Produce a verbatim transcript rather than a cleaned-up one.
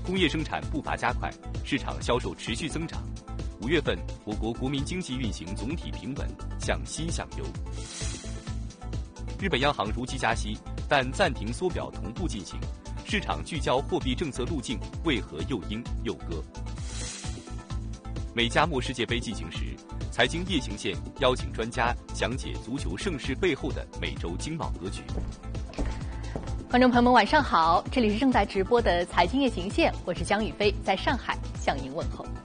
工业生产步伐加快，市场销售持续增长。五月份，我国国民经济运行总体平稳，向新向优。日本央行如期加息，但暂停缩表同步进行，市场聚焦货币政策路径为何又鹰又鸽？美加墨世界杯进行时，财经夜行线邀请专家讲解足球盛世背后的美洲经贸格局。 观众朋友们，晚上好，这里是正在直播的财经夜行线，我是江宇飞，在上海向您问候。